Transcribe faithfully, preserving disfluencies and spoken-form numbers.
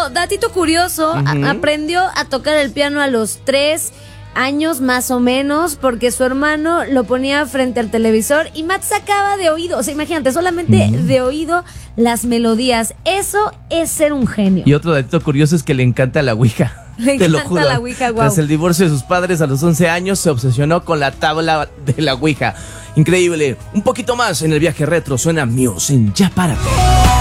datito curioso, Ujú. a- aprendió a tocar el piano a los tres años más o menos, porque su hermano lo ponía frente al televisor y Matt sacaba de oído, o sea, imagínate, solamente de oído las melodías. Eso es ser un genio. Y otro datito curioso es que le encanta la ouija. Le Te lo encanta juro. la ouija, guau. Tras el divorcio de sus padres a los once años, se obsesionó con la tabla de la ouija. Increíble. Un poquito más en el viaje retro. Suena Muse en Ya Párate.